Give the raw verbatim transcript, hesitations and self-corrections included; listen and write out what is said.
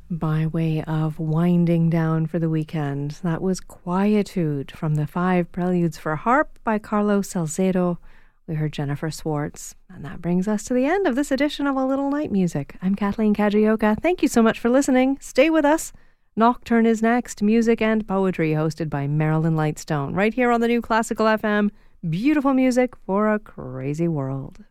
By way of winding down for the weekend, that was Quietude from the Five Preludes for Harp by Carlos Salcedo. We heard Jennifer Swartz. And that brings us to the end of this edition of A Little Night Music. I'm Kathleen Kajioka. Thank you so much for listening. Stay with us. Nocturne is next, music and poetry, hosted by Marilyn Lightstone, right here on the New Classical F M. Beautiful music for a crazy world.